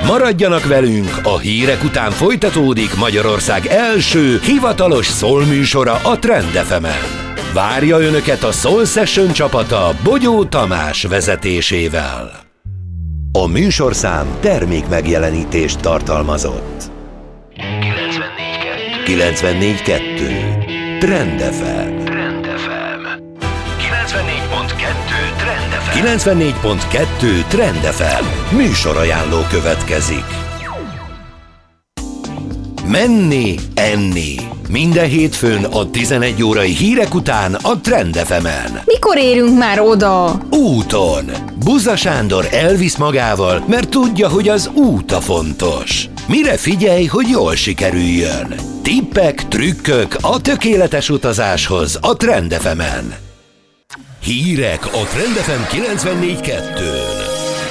Maradjanak velünk, a hírek után folytatódik Magyarország első hivatalos szólműsora a Trend FM-en. Várja Önöket a Soul Session csapata Bogyó Tamás vezetésével. A műsorszám termékmegjelenítést tartalmazott. 94.2 Trend FM. 94.2 Trend FM. Műsorajánló következik. Menni, enni. Minden hétfőn a 11 órai hírek után a Trend FM-en. Mikor érünk már oda? Úton. Buza Sándor elvisz magával, mert tudja, hogy az út a fontos. Mire figyelj, hogy jól sikerüljön? Tippek, trükkök a tökéletes utazáshoz a Trend FM-en. Hírek a Trend FM 94.2-n.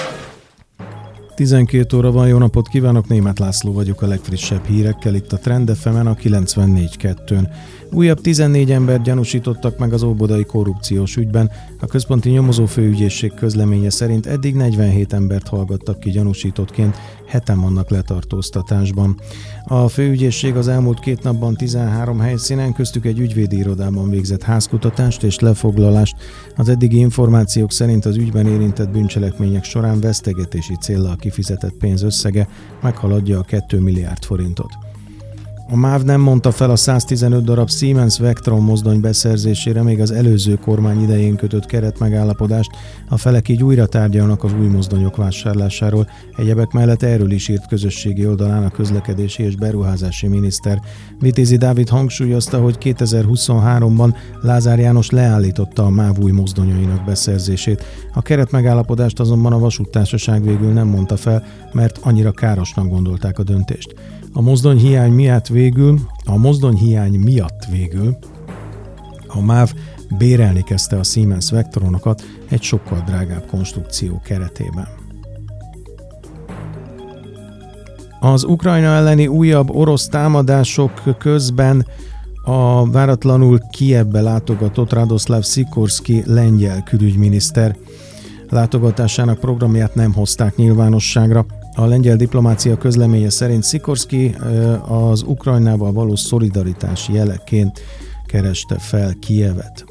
12 óra van, jó napot kívánok, Németh László vagyok a legfrissebb hírekkel itt a Trend FM-en a 94.2-n. Újabb 14 embert gyanúsítottak meg az óbudai korrupciós ügyben. A központi nyomozófőügyészség közleménye szerint eddig 47 embert hallgattak ki gyanúsítottként, 7-en vannak letartóztatásban. A főügyészség az elmúlt 2 napban 13 helyszínen, köztük egy ügyvédi irodában végzett házkutatást és lefoglalást. Az eddigi információk szerint az ügyben érintett bűncselekmények során vesztegetési céllal kifizetett pénz összege meghaladja a 2 milliárd forintot. A MÁV nem mondta fel a 115 darab Siemens Vectron mozdony beszerzésére még az előző kormány idején kötött keretmegállapodást, a felek így újra tárgyalnak az új mozdonyok vásárlásáról. Egyebek mellett erről is írt közösségi oldalán a közlekedési és beruházási miniszter. Vitézi Dávid hangsúlyozta, hogy 2023-ban Lázár János leállította a MÁV új mozdonyainak beszerzését. A keretmegállapodást azonban a vasúttársaság végül nem mondta fel, mert annyira károsnak gondolták a döntést. A mozdonyhiány miatt végül a MÁV bérelni kezdte a Siemens Vectronokat egy sokkal drágább konstrukció keretében. Az Ukrajna elleni újabb orosz támadások közben a váratlanul Kijevbe látogatott Radoszláv Szikorszky lengyel külügyminiszter. Látogatásának programját nem hozták nyilvánosságra. A lengyel diplomácia közleménye szerint Szikorszky az Ukrajnával való szolidaritás jeleként kereste fel Kijevet.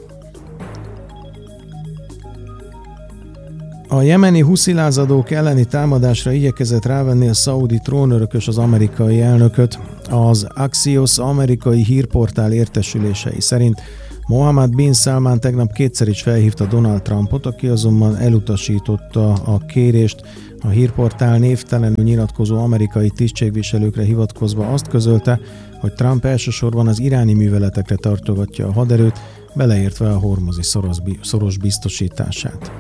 A jemeni huszilázadók elleni támadásra igyekezett rávenni a szaudi trónörökös az amerikai elnököt. Az Axios amerikai hírportál értesülései szerint Mohammed bin Salman tegnap kétszer is felhívta Donald Trumpot, aki azonban elutasította a kérést. A hírportál névtelenül nyilatkozó amerikai tisztségviselőkre hivatkozva azt közölte, hogy Trump elsősorban az iráni műveletekre tartogatja a haderőt, beleértve a hormuzi szoros biztosítását.